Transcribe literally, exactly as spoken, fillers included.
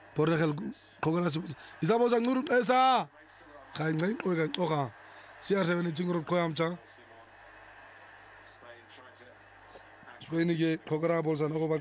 Borrell qhokana isaboza ncuru xesa khanca iqhweka xoka siyarhebeni chinguru qhoyamcha Spain ke qhokara bolsa nogo